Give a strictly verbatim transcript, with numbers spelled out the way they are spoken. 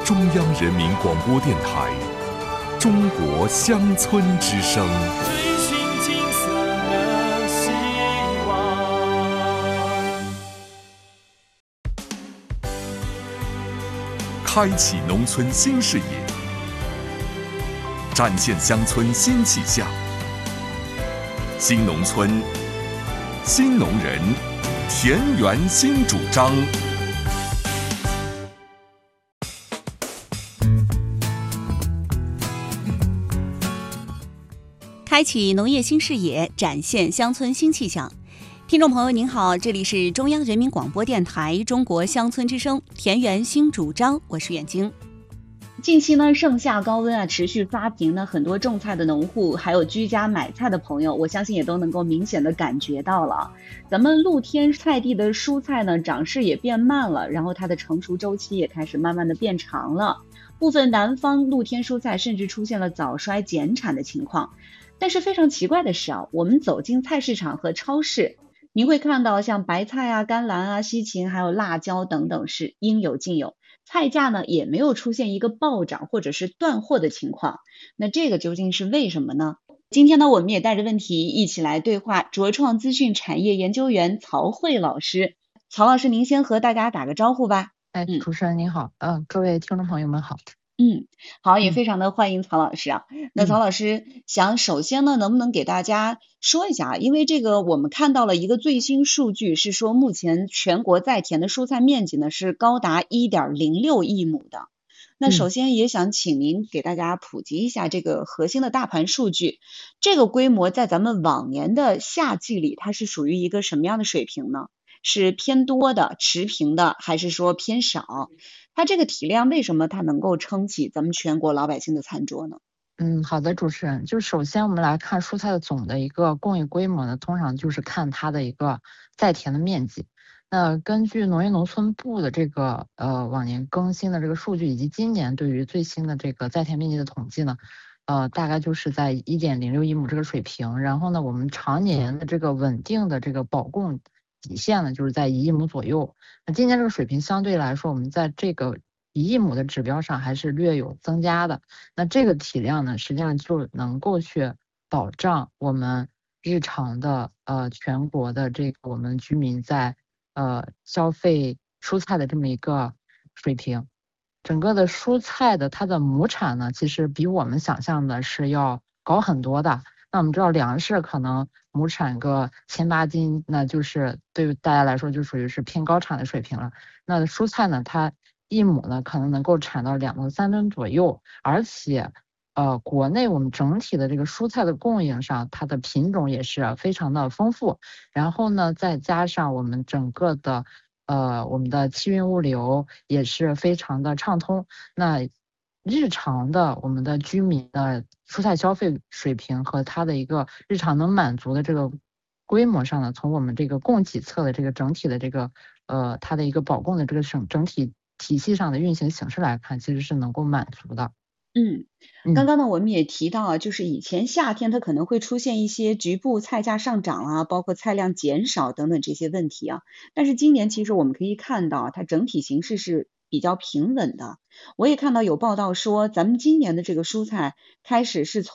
中央人民广播电台中国乡村之声， 追寻金色的希望， 开启农村新视野，展现乡村新气象。新农村，新农人，田园新主张。 开启农业新视野，展现乡村新气象。听众朋友您好，这里是中央人民广播电台中国乡村之声田园新主张，我是远晶。近期呢，盛夏高温啊持续刷屏呢，很多种菜的农户还有居家买菜的朋友，我相信也都能够明显的感觉到了，咱们露天菜地的蔬菜呢长势也变慢了，然后它的成熟周期也开始慢慢的变长了，部分南方露天蔬菜甚至出现了早衰减产的情况。但是非常奇怪的是啊，我们走进菜市场和超市，您会看到像白菜啊、甘蓝啊、西芹还有辣椒等等是应有尽有，菜价呢也没有出现一个暴涨或者是断货的情况。那这个究竟是为什么呢？今天呢，我们也带着问题一起来对话茁创资讯产业研究员曹慧老师。曹老师，您先和大家打个招呼吧。 哎，主持人您好，嗯、呃，各位听众朋友们好。 嗯，好，也非常的欢迎曹老师啊。嗯、那曹老师想首先呢，能不能给大家说一下，因为这个我们看到了一个最新数据，是说目前全国在田的蔬菜面积呢是高达 一点零六亿亩的。那首先也想请您给大家普及一下这个核心的大盘数据，这个规模在咱们往年的夏季里，它是属于一个什么样的水平呢？是偏多的、持平的，还是说偏少？它这个体量为什么它能够撑起咱们全国老百姓的餐桌呢？ 嗯，好的，主持人，就首先我们来看蔬菜的总的一个供应规模呢，通常就是看它的一个在田的面积。那根据农业农村部的这个呃往年更新的这个数据，以及今年对于最新的这个在田面积的统计呢，呃，大概就是在 一点零六亿亩这个水平。然后呢，我们常年的这个稳定的这个保供底线呢，就是在一亿亩左右。那今年这个水平相对来说，我们在这个一亿亩的指标上还是略有增加的。那这个体量呢，实际上就能够去保障我们日常的呃全国的这个我们居民在呃消费蔬菜的这么一个水平。整个的蔬菜的它的亩产呢，其实比我们想象的是要高很多的。那我们知道粮食可能亩产个千八斤，那就是对于大家来说就属于是偏高产的水平了。那蔬菜呢，它一亩呢可能能够产到两到三吨左右，而且呃国内我们整体的这个蔬菜的供应上，它的品种也是非常的丰富。然后呢，再加上我们整个的呃我们的气运物流也是非常的畅通。那日常的我们的居民的蔬菜消费水平和它的一个日常能满足的这个规模上呢，从我们这个供给侧的这个整体的这个呃它的一个保供的这个整整体体系上的运行形式来看，其实是能够满足的。 嗯，刚刚呢我们也提到啊，就是以前夏天它可能会出现一些局部菜价上涨啊，包括菜量减少等等这些问题啊，但是今年其实我们可以看到它整体形势是比较平稳的。我也看到有报道说，咱们今年的这个蔬菜开始是从